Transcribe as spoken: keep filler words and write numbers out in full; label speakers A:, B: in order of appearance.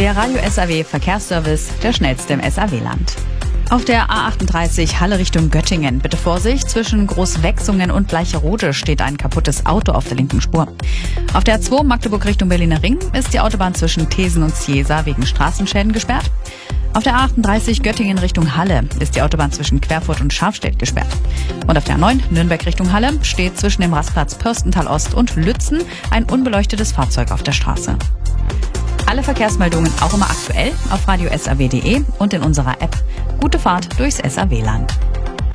A: Der Radio S A W Verkehrsservice, der schnellste im S A W-Land. Auf der A achtunddreißig Halle Richtung Göttingen. Bitte Vorsicht, zwischen Großwechsungen und Bleicherode steht ein kaputtes Auto auf der linken Spur. Auf der A zwei Magdeburg Richtung Berliner Ring ist die Autobahn zwischen Thesen und Ciesa wegen Straßenschäden gesperrt. Auf der A achtunddreißig Göttingen Richtung Halle ist die Autobahn zwischen Querfurt und Scharfstedt gesperrt. Und auf der A neun Nürnberg Richtung Halle steht zwischen dem Rastplatz Pörstental Ost und Lützen ein unbeleuchtetes Fahrzeug auf der Straße. Alle Verkehrsmeldungen auch immer aktuell auf radio s a w punkt d e und in unserer App. Gute Fahrt durchs S A W-Land.